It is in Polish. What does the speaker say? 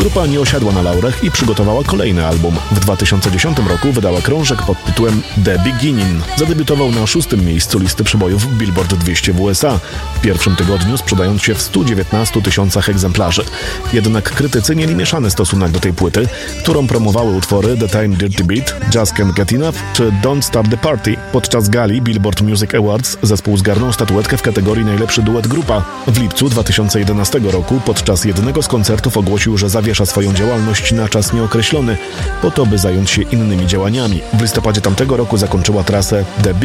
Grupa nie osiadła na laurach i przygotowała kolejny album. W 2010 roku wydała krążek pod tytułem The Beginning. Zadebiutował na 6. miejscu listy przebojów Billboard 200 w USA, w pierwszym tygodniu sprzedając się w 119 tysiącach egzemplarzy. Jednak krytycy mieli mieszany stosunek do tej płyty, którą promowały utwory The Time Dirty Beat, Just Can't Get Enough czy Don't Start the Party. Podczas gali Billboard Music Awards zespół zgarnął statuetkę w kategorii najlepszy duet grupa. W lipcu 2011 roku podczas jednego z koncertów ogłosił, że zawiesza swoją działalność na czas nieokreślony, po to by zająć się innymi działaniami. W listopadzie tamtego roku zakończyła trasę The